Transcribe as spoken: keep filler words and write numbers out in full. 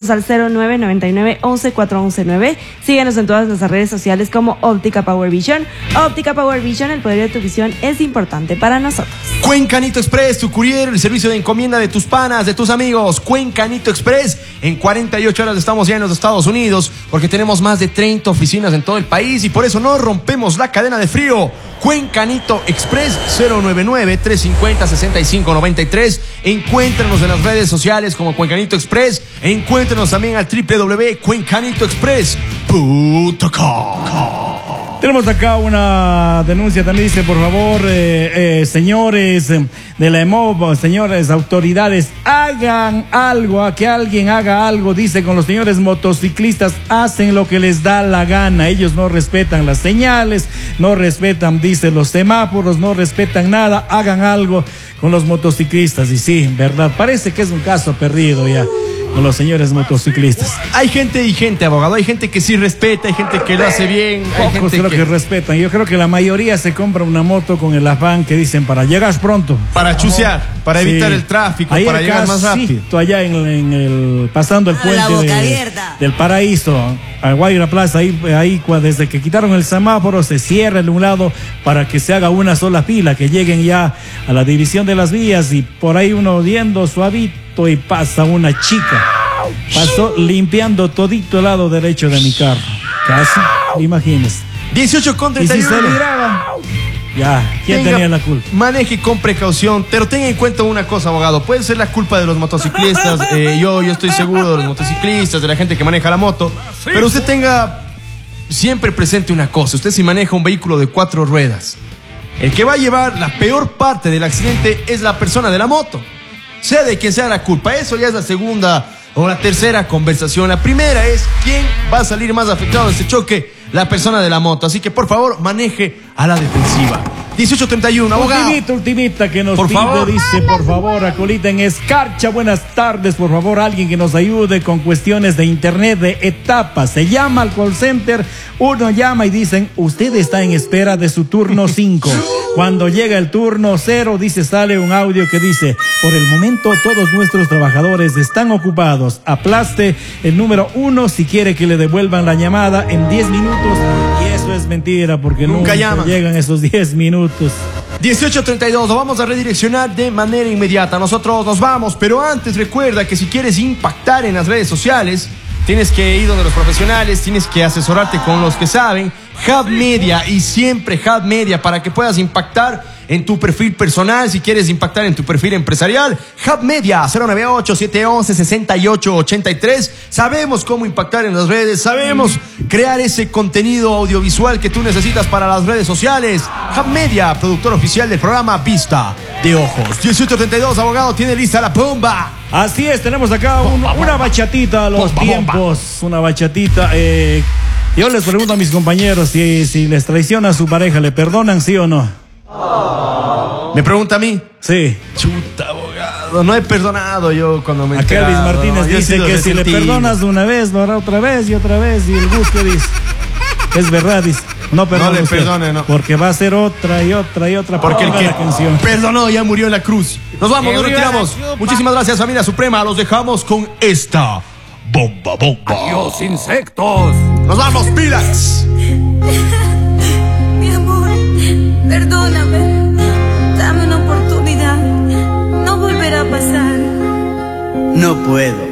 Contactos al cero nueve nueve nueve once cuatro once nueve. Síguenos en todas nuestras redes sociales como Óptica Power Vision. Óptica Power Vision, el poder de tu visión es importante para nosotros. Cuencanito Express, tu courier, el servicio de encomienda de tus panas, de tus amigos. Cuencanito Express, en cuarenta y ocho horas estamos ya en los Estados Unidos, porque tenemos más de treinta oficinas en todo el país y por eso no rompemos la cadena de frío. Cuencanito Express, cero nueve nueve tres cinco cero seis cinco nueve tres. Encuéntranos en las redes sociales como Cuencanito Express. Encuéntranos también al doble u doble u doble u punto cuencanito express punto com. Tenemos acá una denuncia, también dice, por favor, eh, eh, señores eh, de la E M O V, señores autoridades, hagan algo, a que alguien haga algo, dice, con los señores motociclistas, hacen lo que les da la gana, ellos no respetan las señales, no respetan, dice, los semáforos, no respetan nada, hagan algo con los motociclistas, y sí, verdad, parece que es un caso perdido ya. Con los señores motociclistas. Hay gente y gente, abogado. Hay gente que sí respeta, hay gente que lo hace bien. Hay Pocos gente creo que... que respetan. Yo creo que la mayoría se compra una moto con el afán que dicen para llegar pronto. Para chusear, para sí. evitar el tráfico, ayer para llegar más rápido. Tú allá en, en el, pasando el A puente de, del Paraíso, a Guaira Plaza, ahí, ahí desde que quitaron el semáforo, se cierra el un lado para que se haga una sola fila, que lleguen ya a la división de las vías y por ahí uno viendo suavito y pasa una chica. Pasó limpiando todito el lado derecho de mi carro. Casi, imagínese. dieciocho con treinta y uno. Y si se miraba, ya, ¿quién tenga, tenía la culpa? Maneje con precaución, pero tenga en cuenta una cosa, abogado. Puede ser la culpa de los motociclistas. eh, yo, yo estoy seguro de los motociclistas, de la gente que maneja la moto. Pero usted tenga siempre presente una cosa. Usted si maneja un vehículo de cuatro ruedas, el que va a llevar la peor parte del accidente es la persona de la moto. Sea de quien sea la culpa. Eso ya es la segunda o la tercera conversación. La primera es quién va a salir más afectado de este choque, la persona de la moto. Así que por favor maneje a la defensiva. dieciocho treinta y uno, abogado. Ultimita, ultimita que nos por pide, favor. dice, por favor, Acolita en Escarcha, buenas tardes, por favor, alguien que nos ayude con cuestiones de internet, de etapas. Se llama al call center, uno llama y dicen, usted está en espera de su turno cinco. Cuando llega el turno cero, dice, sale un audio que dice, por el momento todos nuestros trabajadores están ocupados, aplaste el número uno si quiere que le devuelvan la llamada en diez minutos. Y eso es mentira, porque nunca, nunca llama. Llegan esos diez minutos. dieciocho treinta y dos, lo vamos a redireccionar de manera inmediata. Nosotros nos vamos, pero antes recuerda que si quieres impactar en las redes sociales, tienes que ir donde los profesionales, tienes que asesorarte con los que saben. Hub Media, y siempre Hub Media, para que puedas impactar en tu perfil personal, si quieres impactar en tu perfil empresarial. Hub Media, cero nueve ocho, siete once, sesenta y ocho ochenta y tres. Sabemos cómo impactar en las redes, sabemos crear ese contenido audiovisual que tú necesitas para las redes sociales. Hub Media, productor oficial del programa Vista de Ojos. dieciocho treinta y dos, abogado, tiene lista la bomba. Así es, tenemos acá un, una bachatita a los bomba, tiempos, bomba. una bachatita. Eh, yo les pregunto a mis compañeros si, si les traiciona a su pareja, ¿le perdonan, sí o no? Oh. ¿Me pregunta a mí? Sí. Chuta, abogado, no he perdonado yo cuando me he Acá Luis Martínez no, dice que si le perdonas de una vez, lo hará otra vez y otra vez, y el gusto dice, es verdad, dice. No, no le perdone, no. Porque va a ser otra y otra y otra. Porque el que la canción. perdonó ya murió en la cruz. Nos vamos, nos retiramos. Muchísimas gracias, familia Suprema. Los dejamos con esta bomba, bomba. Adiós, insectos. Nos vamos, pilas. Mi amor, perdóname. Dame una oportunidad. No volverá a pasar. No puedo.